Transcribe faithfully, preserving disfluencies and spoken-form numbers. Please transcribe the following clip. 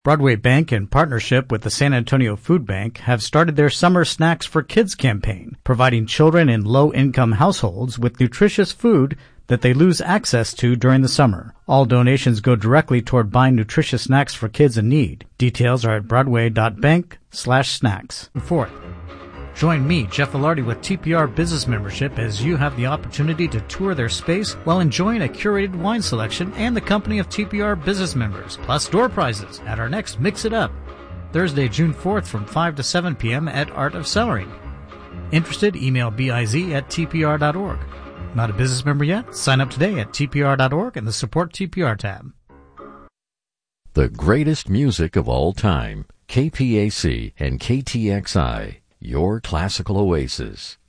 Broadway Bank, in partnership with the San Antonio Food Bank, have started their Summer Snacks for Kids campaign, providing children in low-income households with nutritious food that they lose access to during the summer. All donations go directly toward buying nutritious snacks for kids in need. Details are at broadway.bank slash snacks. Fourth, join me, Jeff Velarde, with T P R Business Membership as you have the opportunity to tour their space while enjoying a curated wine selection and the company of T P R Business members, plus door prizes at our next Mix It Up, Thursday, June fourth from five to seven p.m. at Art of Cellaring. Interested? Email biz at t p r dot org. Not a business member yet? Sign up today at t p r dot org in the Support T P R tab. The greatest music of all time. K P A C and K T X I. Your classical oasis.